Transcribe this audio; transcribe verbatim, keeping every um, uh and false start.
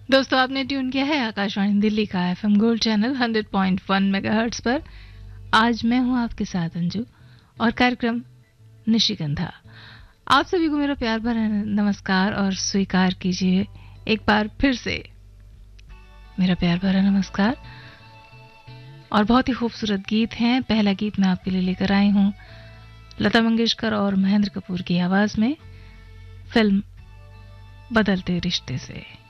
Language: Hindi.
दोस्तों आपने ट्यून किया है आकाशवाणी दिल्ली का FM gold channel hundred point one megahertz पर। आज मैं हूं आपके साथ अंजू और कार्यक्रम निशिगंधा। आप सभी को मेरा प्यार भरा नमस्कार और स्वीकार कीजिए एक बार फिर से मेरा प्यार भरा नमस्कार। और बहुत ही खूबसूरत गीत हैं। पहला गीत मैं आपके लिए लेकर आई हूं लता मंगेशकर और महेंद्र कपूर की आवाज में, फिल्म बदलते रिश्ते से।